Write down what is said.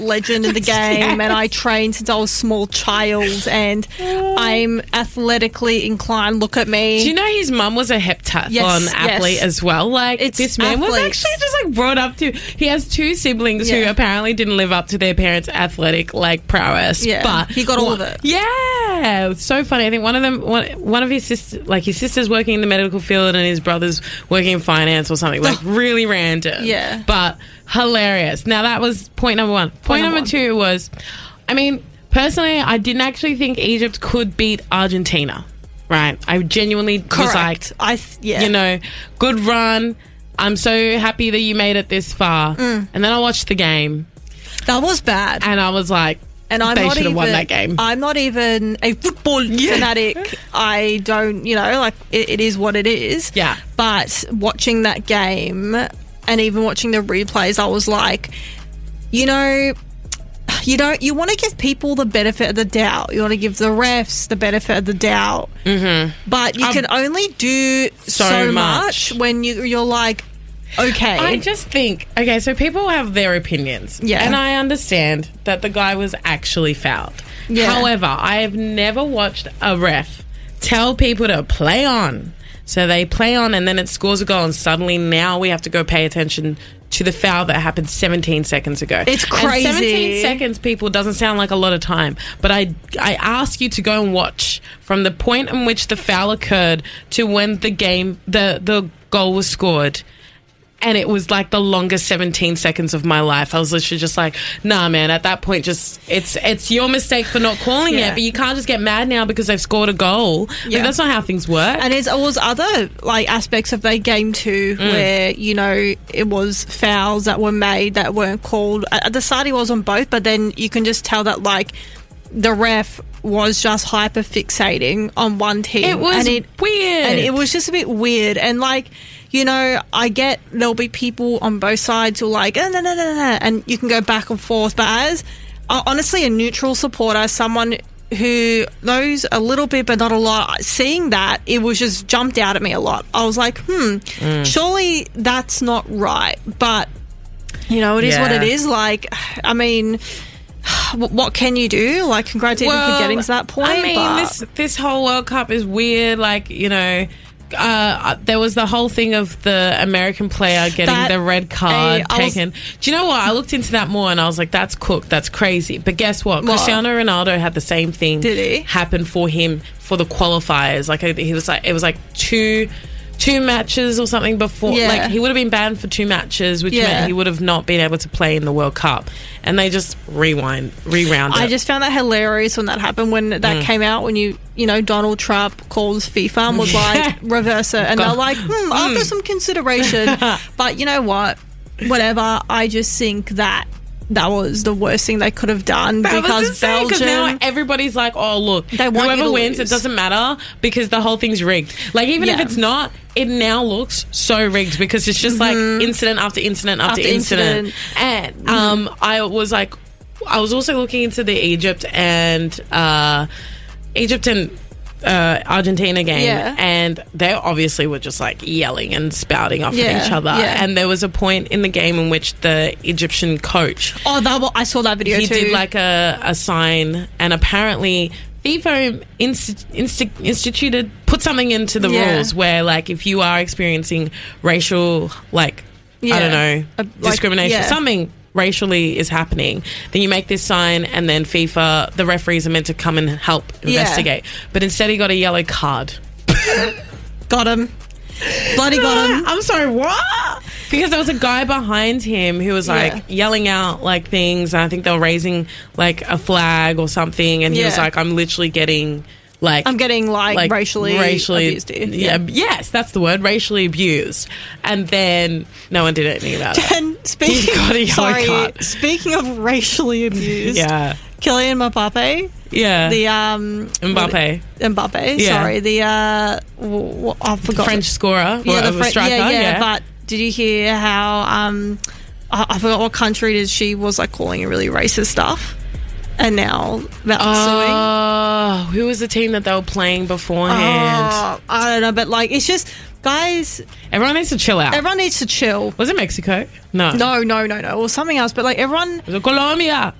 legend in the game, and I trained since I was a small child, and I'm athletically inclined. Look at me. Do you know his mum was a heptathlon athlete as well? Like, this man was actually just like brought up to. He has two siblings who apparently didn't live up to their parents' athletic like prowess. Yeah, but he got all of it. Yeah, it's so funny. I think one of his sisters, like his sister's working in the medical field, and his brother's working in finance or something. Like really random. Yeah, but hilarious. Now that was point number one. Point number two was, I mean, personally, I didn't actually think Egypt could beat Argentina. Right, I genuinely was like, you know, good run. I'm so happy that you made it this far. And then I watched the game. That was bad. And I was like, they should have won that game. I'm not even a football fanatic. I don't, you know, like, it is what it is. Yeah. But watching that game and even watching the replays, I was like, you know, you want to give people the benefit of the doubt. You want to give the refs the benefit of the doubt. Mm-hmm. But you can only do so much when you're like, okay. I just think, okay, so people have their opinions. Yeah. And I understand that the guy was actually fouled. Yeah. However, I have never watched a ref tell people to play on. So they play on and then it scores a goal, and suddenly now we have to go pay attention to the foul that happened 17 seconds ago. It's crazy. And 17 seconds, people, doesn't sound like a lot of time. But I ask you to go and watch from the point in which the foul occurred to when the goal was scored. And it was like the longest 17 seconds of my life. I was literally just like, nah, man, at that point, just it's your mistake for not calling it, but you can't just get mad now because they've scored a goal. Yeah. Like, that's not how things work. And it was other like aspects of the game too, where, you know, it was fouls that were made that weren't called. At the start, he was on both, but then you can just tell that, like, the ref was just hyper fixating on one team. It was weird. And it was just a bit weird. And, like, you know, I get there'll be people on both sides who are like, no, and you can go back and forth. But as, honestly, a neutral supporter, someone who knows a little bit but not a lot, seeing that, it was just jumped out at me a lot. I was like, surely that's not right. But, you know, it is what it is. Like, I mean, what can you do? Like, congrats even for getting to that point. I mean, this whole World Cup is weird. Like, you know, there was the whole thing of the American player getting the red card taken. Do you know what? I looked into that more and I was like, that's cooked. That's crazy. But guess what? Cristiano Ronaldo had the same thing happen for him for the qualifiers. Like, he was like, it was like two matches or something before. Like, he would have been banned for 2 matches, which meant he would have not been able to play in the World Cup. And they just rewound it. I just found that hilarious when that happened, when that came out, when you know, Donald Trump calls FIFA and was like, reverse it. And they're like, after some consideration. But you know what? Whatever. I just think that was the worst thing they could have done, because Belgium... Because now everybody's like, oh, look, whoever wins, it doesn't matter because the whole thing's rigged. Like, even if it's not, it now looks so rigged because it's just like incident after incident after incident. And I was also looking into the Egypt and Argentina game, and they obviously were just like yelling and spouting off at each other. And there was a point in the game in which the Egyptian coach, I saw that video too. He did like a sign, and apparently FIFA put something into the rules where, like, if you are experiencing racial, like, I don't know, discrimination, something racially is happening, then you make this sign, and then FIFA, the referees are meant to come and help investigate. But instead he got a yellow card. Got him. Bloody got him. I'm sorry, what? Because there was a guy behind him who was like yelling out like things, and I think they were raising like a flag or something, and he was like, I'm literally getting... I'm getting racially abused. Yes, that's the word, racially abused. And then no one did anything about it. And speaking of racially abused, Kylian Mbappe. Yeah. The Mbappe. Yeah. Sorry, the I forgot. French scorer. Yeah, the striker. Yeah. But did you hear how I forgot what country it is, she was like calling it really racist stuff? And now that's suing. Oh, who was the team that they were playing beforehand? I don't know, but like it's just guys. Everyone needs to chill out. Everyone needs to chill. Was it Mexico? No. No. Or something else. But like everyone. Was it Colombia?